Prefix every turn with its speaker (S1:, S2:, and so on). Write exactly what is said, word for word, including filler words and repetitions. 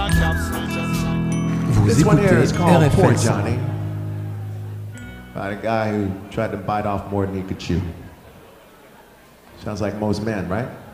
S1: Vous
S2: This one here
S1: écoutez
S2: is called
S1: R F
S2: Poor
S1: L cent un.
S2: Johnny, by the guy who tried to bite off more than he could chew. Sounds like most men, right?